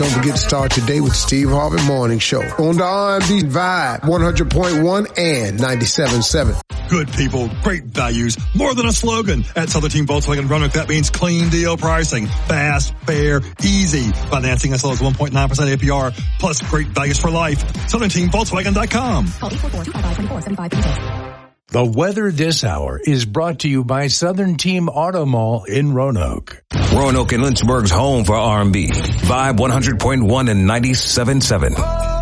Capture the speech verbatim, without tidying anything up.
Don't forget to start your day with Steve Harvey Morning Show on the R and B Vibe one hundred point one and ninety-seven point seven. Good people, great values, more than a slogan. At Southern Team Volkswagen Roanoke, that means clean deal pricing. Fast, fair, easy. Financing as low as one point nine percent A P R, plus great values for life. Southern Team Volkswagen dot com. Call eight four four, two five five, two four seven five for details. The weather this hour is brought to you by Southern Team Auto Mall in Roanoke. Roanoke and Lynchburg's home for R and B. Vibe one hundred point one and ninety-seven point seven.